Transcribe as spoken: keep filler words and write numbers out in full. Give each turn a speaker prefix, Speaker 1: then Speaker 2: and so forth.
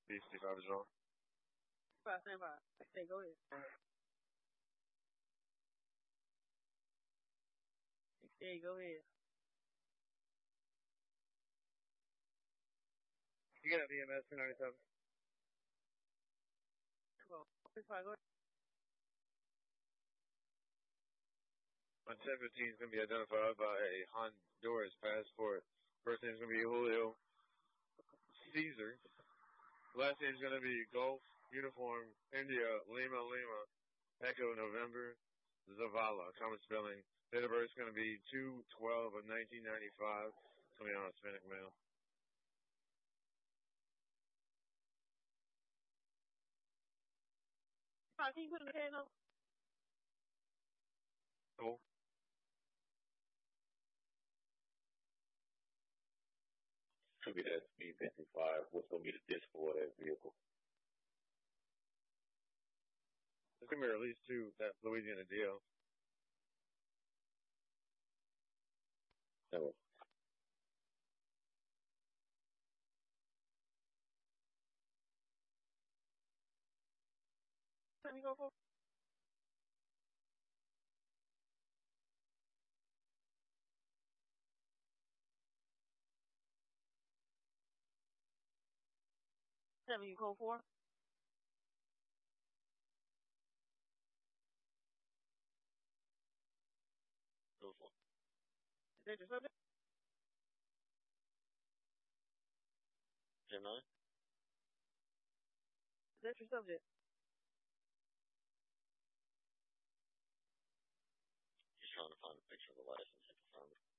Speaker 1: sixty-five is wrong.
Speaker 2: Five, stand by. Okay, go ahead. Okay, go ahead.
Speaker 1: You got E M S two ninety-seven.
Speaker 2: Well, fine, go ahead.
Speaker 1: On ten fifteen is going to be identified by a Honduras passport. First name is going to be Julio Caesar. Last name is going to be Golf Uniform India Lima Lima Echo November Zavala. Common spelling. Date of birth is going to be two twelve of nineteen ninety-five. It's going to be on Hispanic male.
Speaker 2: Fine, can you put in the head note?
Speaker 1: Cool.
Speaker 3: Should be that speed fifty-five. What's going to be the disc for that vehicle?
Speaker 1: There's going to be at least two that Louisiana deal.
Speaker 3: No.
Speaker 2: Let me go for. Seven, you go for.
Speaker 3: Go for.
Speaker 2: Is that your subject?
Speaker 3: ten nine?
Speaker 2: Is that your subject?
Speaker 3: He's trying to find a picture of the license.